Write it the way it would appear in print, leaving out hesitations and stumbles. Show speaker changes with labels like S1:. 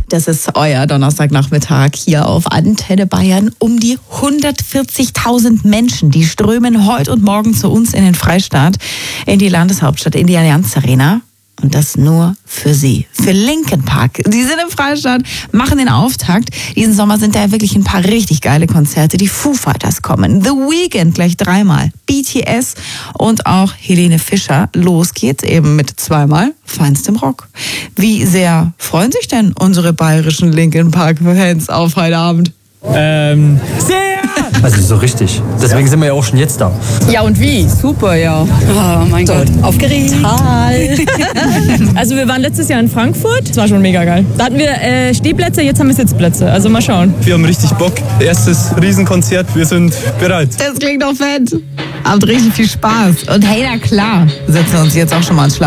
S1: das ist euer Donnerstagnachmittag hier auf Antenne Bayern. Um die 140.000 Menschen, die strömen heute und morgen zu uns in den Freistaat, in die Landeshauptstadt, in die Allianz Arena. Und das nur für Sie, für Linkin Park. Sie sind im Freistaat, machen den Auftakt. Diesen Sommer sind da wirklich ein paar richtig geile Konzerte. Die Foo Fighters kommen, The Weeknd gleich 3-mal, BTS und auch Helene Fischer. Los geht's eben mit 2-mal feinstem Rock. Wie sehr freuen sich denn unsere bayerischen Linkin Park-Fans auf heute Abend?
S2: Sehr!
S3: Also so richtig. Deswegen sind wir ja auch schon jetzt da.
S4: Ja, und wie? Super, ja. Oh mein Gott. Aufgeregt. Total.
S5: Also wir waren letztes Jahr in Frankfurt. Das war schon mega geil. Da hatten wir Stehplätze, jetzt haben wir Sitzplätze. Also mal schauen.
S2: Wir haben richtig Bock. Erstes Riesenkonzert. Wir sind bereit.
S1: Das klingt doch fett. Habt richtig viel Spaß. Und hey, na klar, setzen wir uns jetzt auch schon mal ins